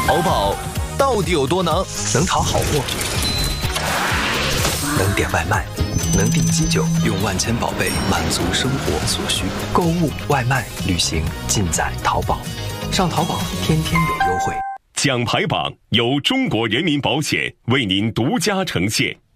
淘宝到底有多能？能淘好货，能点外卖，能订机酒，用万千宝贝满足生活所需。购物、外卖、旅行，尽在淘宝。上淘宝，天天有优惠。 奖牌榜由中国人民保险为您独家呈现。